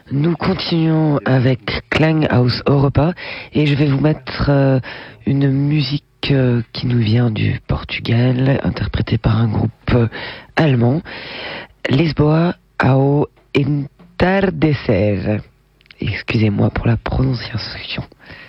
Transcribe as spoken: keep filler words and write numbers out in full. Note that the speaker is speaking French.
Nous continuons avec Klanghaus Europa et je vais vous mettre euh, une musique euh, qui nous vient du Portugal, interprétée par un groupe euh, allemand, Lisboa ao Entardecer. Excusez-moi pour la prononciation.